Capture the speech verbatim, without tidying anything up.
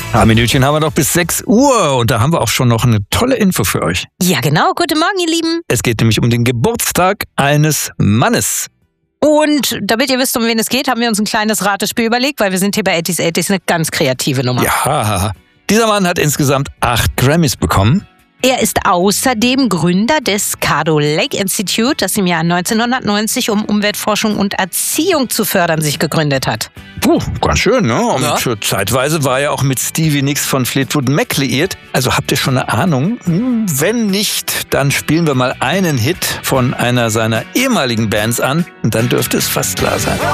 Ein Minütchen haben wir noch bis sechs Uhr und da haben wir auch schon noch eine tolle Info für euch. Ja, genau. Guten Morgen, ihr Lieben. Es geht nämlich um den Geburtstag eines Mannes. Und damit ihr wisst, um wen es geht, haben wir uns ein kleines Ratespiel überlegt, weil wir sind hier bei achtzig achtzig eine ganz kreative Nummer. Ja, dieser Mann hat insgesamt acht Grammys bekommen. Er ist außerdem Gründer des Caddo Lake Institute, das im Jahr neunzehnhundertneunzig, um Umweltforschung und Erziehung zu fördern, sich gegründet hat. Puh, ganz schön, ne? Und Ja. zeitweise war er auch mit Stevie Nicks von Fleetwood Mac liiert. Also habt ihr schon eine Ahnung? Hm, wenn nicht, dann spielen wir mal einen Hit von einer seiner ehemaligen Bands an und dann dürfte es fast klar sein.